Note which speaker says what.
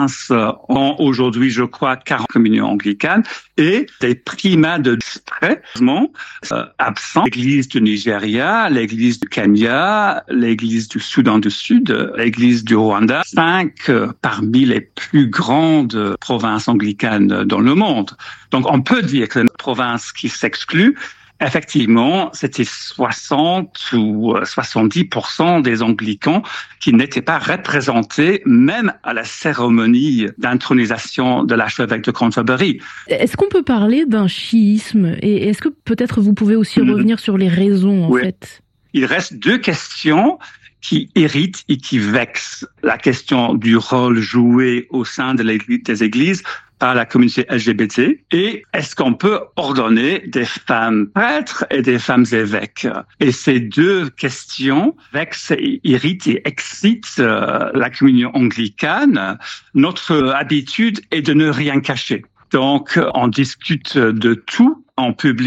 Speaker 1: ont aujourd'hui, je crois, 40 communions anglicanes et des primats de discrètement absents. L'église du Nigeria, l'église du Kenya, l'église du Soudan du Sud, l'église du Rwanda, 5 parmi les plus grandes provinces anglicanes dans le monde. Donc, on peut dire que c'est une province qui s'exclut. Effectivement, c'était 60 ou 70% des anglicans qui n'étaient pas représentés même à la cérémonie d'intronisation de l'archevêque de Canterbury.
Speaker 2: Est-ce qu'on peut parler d'un chiisme? Et est-ce que peut-être vous pouvez aussi revenir sur les raisons, en fait?
Speaker 1: Il reste 2 questions qui irritent et qui vexent. La question du rôle joué au sein des églises par la communauté LGBT et est-ce qu'on peut ordonner des femmes prêtres et des femmes évêques? Et ces 2 questions vexent, irritent et excitent la communion anglicane. Notre habitude est de ne rien cacher. Donc, on discute de tout en public.